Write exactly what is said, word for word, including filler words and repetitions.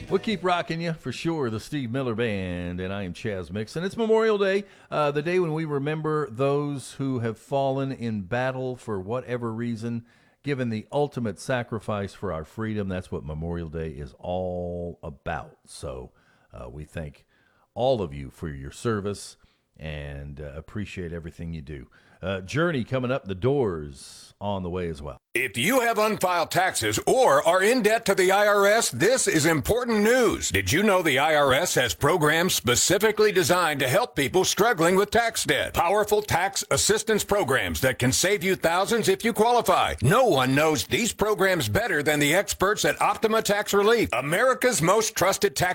We'll keep rocking you for sure, the Steve Miller Band, and I am Chaz Mixon. It's Memorial Day, uh, the day when we remember those who have fallen in battle for whatever reason, given the ultimate sacrifice for our freedom. That's what Memorial Day is all about. So uh, we thank all of you for your service and uh, appreciate everything you do. Uh, Journey coming up, the Doors on the way as well. If you have unfiled taxes or are in debt to the I R S, this is important news. Did you know the I R S has programs specifically designed to help people struggling with tax debt? Powerful tax assistance programs that can save you thousands if you qualify. No one knows these programs better than the experts at Optima Tax Relief, America's most trusted tax